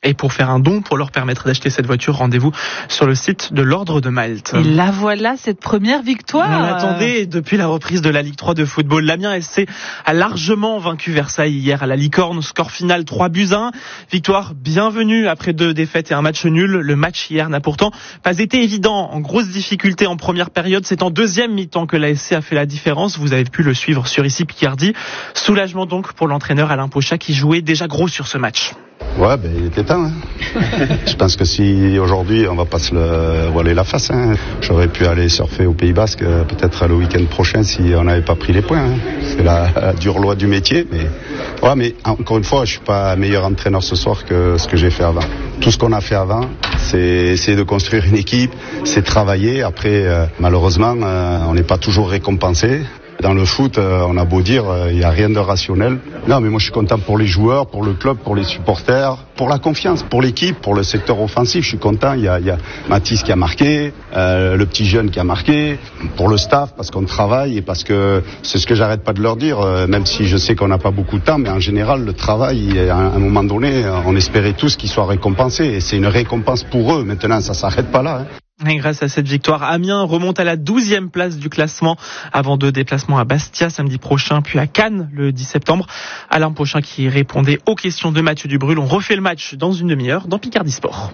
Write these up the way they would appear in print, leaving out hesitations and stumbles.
Et pour faire un don pour leur permettre d'acheter cette voiture, rendez-vous sur le site de l'Ordre de Malte. Et là voilà cette première victoire. On l'attendait depuis la reprise de la Ligue 3 de football. L'Amiens SC a largement vaincu Versailles hier à la Licorne. Score final 3-1. Victoire bienvenue après 2 défaites et un match nul. Le match hier n'a pourtant pas été évident. En grosse difficulté en première période, c'est en deuxième mi-temps que la SC a fait la différence. Vous avez pu le suivre sur ici Picardie. Soulagement donc pour l'entraîneur Alain Pochat qui jouait déjà gros sur ce match. Ouais, il était temps. Je pense que si aujourd'hui on va pas se le voiler la face. J'aurais pu aller surfer au Pays Basque peut-être le week-end prochain si on n'avait pas pris les points. C'est la dure loi du métier. Mais encore une fois, je suis pas meilleur entraîneur ce soir que ce que j'ai fait avant. Tout ce qu'on a fait avant, c'est essayer de construire une équipe, c'est travailler. Après, malheureusement, on n'est pas toujours récompensé. Dans le foot, on a beau dire, il n'y a rien de rationnel. Non, mais moi je suis content pour les joueurs, pour le club, pour les supporters, pour la confiance, pour l'équipe, pour le secteur offensif. Je suis content. Il y a Mathis qui a marqué, le petit jeune qui a marqué, pour le staff parce qu'on travaille et parce que c'est ce que j'arrête pas de leur dire. Même si je sais qu'on n'a pas beaucoup de temps, mais en général le travail, à un moment donné, on espérait tous qu'il soit récompensé. Et c'est une récompense pour eux. Maintenant, ça s'arrête pas là. Et grâce à cette victoire, Amiens remonte à la 12e place du classement avant 2 déplacements à Bastia samedi prochain, puis à Cannes le 10 septembre. Alain Pochat qui répondait aux questions de Mathieu Dubrul. On refait le match dans une demi-heure dans Picardie Sport.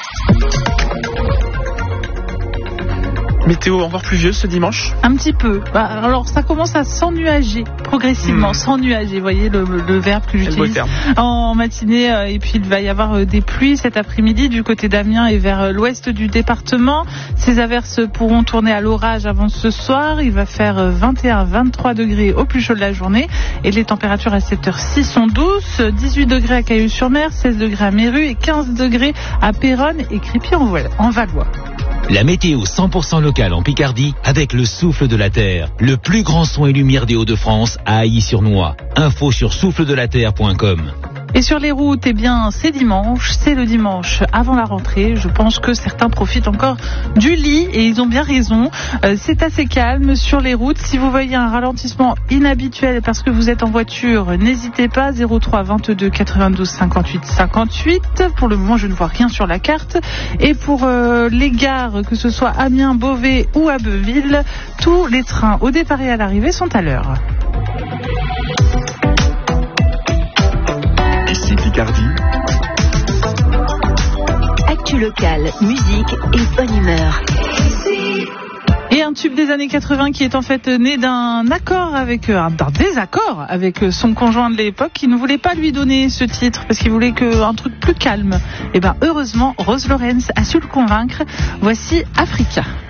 Météo encore pluvieuse ce dimanche ? Un petit peu. Alors ça commence à s'ennuager progressivement, s'ennuager. Vous voyez le verbe que j'utilise en matinée. Et puis il va y avoir des pluies cet après-midi du côté d'Amiens et vers l'ouest du département. Ces averses pourront tourner à l'orage avant ce soir. Il va faire 21-23 degrés au plus chaud de la journée. Et les températures à cette heure-ci sont douces. 18 degrés à Cailloux-sur-Mer, 16 degrés à Méru et 15 degrés à Péronne et Crépy-en-Valois. La météo 100% locale en Picardie avec le souffle de la terre. Le plus grand son et lumière des Hauts-de-France à Ailly-sur-Noix. Info sur souffledelaterre.com. Et sur les routes, c'est dimanche, c'est le dimanche avant la rentrée. Je pense que certains profitent encore du lit et ils ont bien raison. C'est assez calme sur les routes. Si vous voyez un ralentissement inhabituel parce que vous êtes en voiture, n'hésitez pas. 03 22 92 58 58. Pour le moment, je ne vois rien sur la carte. Et pour les gares, que ce soit Amiens, Beauvais ou Abbeville, tous les trains au départ et à l'arrivée sont à l'heure. Ici Picardie. Actu locale, musique et bonne humeur. Et un tube des années 80 qui est en fait né d'un désaccord avec son conjoint de l'époque qui ne voulait pas lui donner ce titre parce qu'il voulait un truc plus calme. Et heureusement, Rose Lorenz a su le convaincre. Voici Africa.